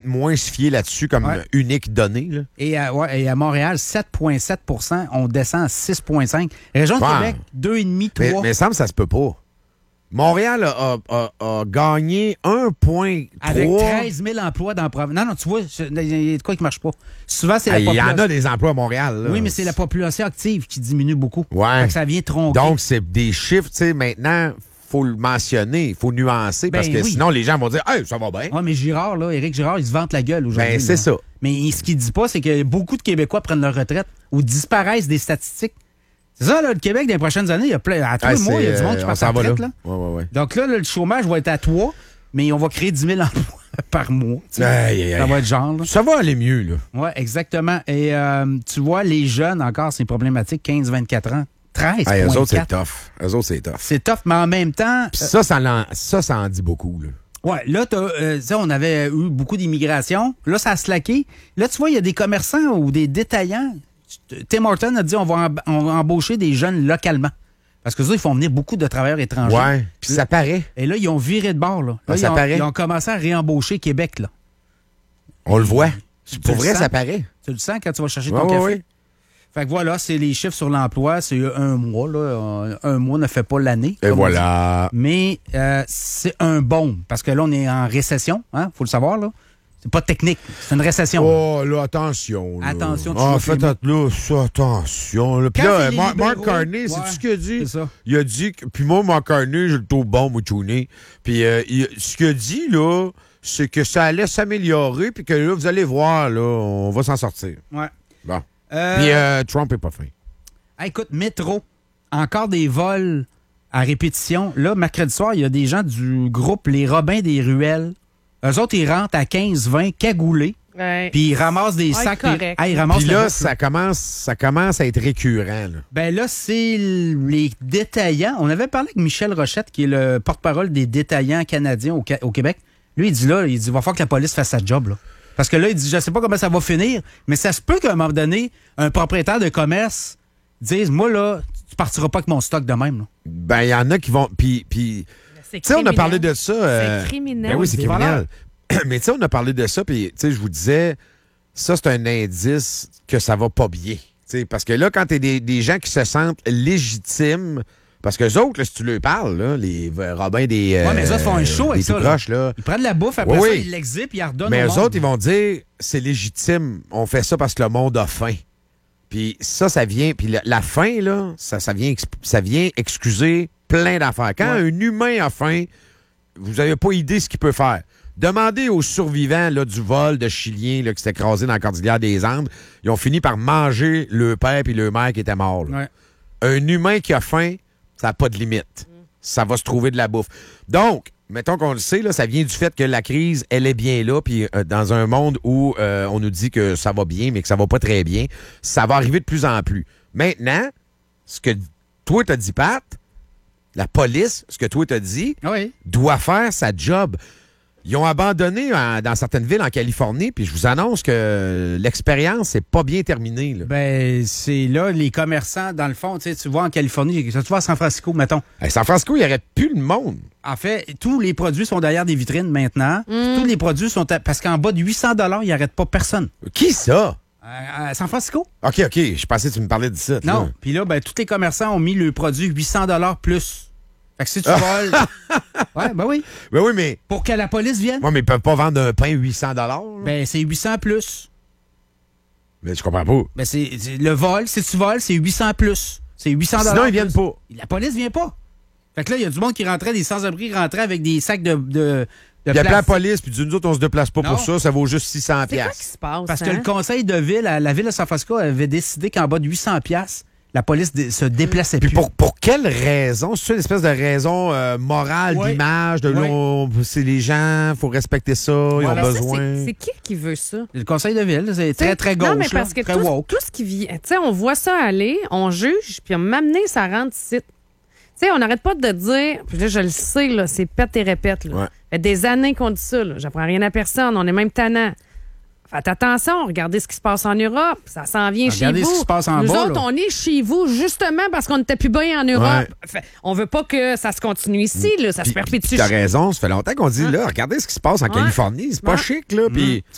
moins se fier là-dessus comme unique donnée. Là. Et à Montréal, 7,7 on descend à 6,5 Région de Québec, 2,5, 3 Mais ça me semble que ça se peut pas. Montréal a gagné 1,3. Avec 13 000 emplois dans la province. Non, tu vois, il y a de quoi qui ne marche pas. Souvent, c'est la population. Il y en a des emplois à Montréal. Là. Oui, mais c'est la population active qui diminue beaucoup. Ouais. Fait que ça vient tronquer. Donc, c'est des chiffres, tu sais, maintenant, faut le mentionner, il faut nuancer, parce que sinon, les gens vont dire « Hey, ça va bien. » Oui, mais Girard, là, Éric Girard, il se vante la gueule aujourd'hui. Ben, c'est ça. Mais ce qu'il dit pas, c'est que beaucoup de Québécois prennent leur retraite ou disparaissent des statistiques. C'est ça, là, le Québec, dans les prochaines années, il y a à tous les mois, il y a du monde qui passe à la retraite. Là. Ouais. Donc là, le chômage va être à 3, mais on va créer 10 000 emplois par mois. Ça va être genre. Là. Ça va aller mieux, là. Oui, exactement. Et tu vois, les jeunes, encore, c'est problématique, 15-24 ans. 13. Eux autres, c'est tough. Eux autres, c'est tough. C'est tough, mais en même temps... Puis ça en dit beaucoup, là. Ouais, là, on avait eu beaucoup d'immigration. Là, ça a slacké. Là, tu vois, il y a des commerçants ou des détaillants. Tim Hortons a dit on va embaucher des jeunes localement. Parce que ça, ils font venir beaucoup de travailleurs étrangers. Ouais, puis ça paraît. Et là, ils ont viré de bord. Là, ça paraît. Ils ont commencé à réembaucher Québec. Là. On le voit. Pour vrai, ça paraît. Tu le sens quand tu vas chercher ton café? Oui. Fait que voilà, c'est les chiffres sur l'emploi. C'est un mois. Là. Un mois ne fait pas l'année. Et voilà. Mais c'est un bon. Parce que là, on est en récession. Hein? Faut le savoir, là. C'est pas technique, c'est une récession. Oh, là, attention. Là. Attention. Faites là, ça, attention. Là. Puis là, Mark Carney, c'est tout ce qu'il a dit? C'est ça. Il a dit que, puis moi, Mark Carney, j'ai le taux bon, Mouchouné. Puis ce qu'il a dit, là, c'est que ça allait s'améliorer, puis que là, vous allez voir, là, on va s'en sortir. Ouais. Bon. Puis Trump est pas fin. Écoute, métro, encore des vols à répétition. Là, mercredi soir, il y a des gens du groupe Les Robins des Ruelles. Eux autres, ils rentrent à 15-20 cagoulés, puis ils ramassent des sacs. Puis là, ça commence à être récurrent. Là. Ben là, c'est les détaillants. On avait parlé avec Michel Rochette, qui est le porte-parole des détaillants canadiens au Québec. Lui, il va falloir que la police fasse sa job. Là. Parce que là, il dit, je sais pas comment ça va finir, mais ça se peut qu'à un moment donné, un propriétaire de commerce dise, moi, là, tu partiras pas avec mon stock de même. Là. Ben, il y en a qui vont... Puis tu sais, on a parlé de ça. C'est criminel. Ben oui, c'est criminel. Mais tu sais, on a parlé de ça, puis tu sais, je vous disais, ça, c'est un indice que ça va pas bien. T'sais, parce que là, quand t'es des gens qui se sentent légitimes, parce que eux autres, là, si tu leur parles, là, les Robins des. Ouais, mais eux autres font un show avec ça. Proches, là. Ils prennent de la bouffe, après ça, ils l'exhibent, ils la redonnent. Mais eux autres, ils vont dire, c'est légitime, on fait ça parce que le monde a faim. Puis ça vient. Puis la faim, là, ça vient excuser plein d'affaires. Quand un humain a faim, vous n'avez pas idée ce qu'il peut faire. Demandez aux survivants là, du vol de Chiliens là, qui s'est écrasé dans la cordillère des Andes. Ils ont fini par manger le père et le mère qui étaient morts. Ouais. Un humain qui a faim, ça n'a pas de limite. Ça va se trouver de la bouffe. Donc, mettons qu'on le sait, là, ça vient du fait que la crise, elle est bien là. Puis dans un monde où on nous dit que ça va bien, mais que ça va pas très bien, ça va arriver de plus en plus. Maintenant, ce que toi t'as dit, Pat, la police, ce que toi t'as dit, doit faire sa job. Ils ont abandonné dans certaines villes en Californie, puis je vous annonce que l'expérience n'est pas bien terminée. Là. Ben, c'est là, les commerçants, dans le fond, tu vois, en Californie, tu vois à San Francisco, mettons. À San Francisco, il n'y aurait plus de monde. En fait, tous les produits sont derrière des vitrines maintenant. Tous les produits sont... Parce qu'en bas de 800 $, ils n'arrêtent pas personne. Qui ça? À San Francisco. OK. Je pensais que tu me parlais d'ici. Non. Puis là, ben, tous les commerçants ont mis le produit 800 $ plus. Fait que si tu voles... ouais, ben oui. Ben oui, mais... Pour que la police vienne. Ouais, mais ils peuvent pas vendre un pain 800 $. Là. Ben, c'est 800 plus. Mais je comprends pas. Ben, c'est le vol, si tu voles, c'est 800 plus. C'est 800 $. Sinon, ils viennent pas. La police vient pas. Fait que là, il y a du monde qui rentrait, des sans-abri rentraient avec des sacs de il appelait la police, puis nous autres, on se déplace pas pour ça vaut juste 600 $. C'est quoi qui se passe? Parce que le conseil de ville, la ville de San Francisco avait décidé qu'en bas de 800 $, la police se déplaçait plus. Puis pour quelle raison? C'est une espèce de raison morale, d'image, c'est les gens, il faut respecter ça, ils ont besoin. C'est qui veut ça? Le conseil de ville, c'est très, très gauche. Non, mais parce que très woke. Tout ce qui vient, tu sais, on voit ça aller, on juge, puis m'amener, ça rentre ici. Tu sais, on n'arrête pas de dire, puis là, je le sais, là, c'est pète et répète. Là. Ça fait des années qu'on dit ça, là. J'apprends rien à personne, on est même tannant. Faites attention, regardez ce qui se passe en Europe. Ça s'en vient chez vous. Regardez ce qui se passe en Nous bas, autres, là. on est chez vous justement parce qu'on n'était plus bien en Europe. On veut pas que ça se continue ici, là. Ça se perpétue. T'as raison, ça fait longtemps qu'on dit, là, regardez ce qui se passe en Californie. C'est pas chic, là. Puis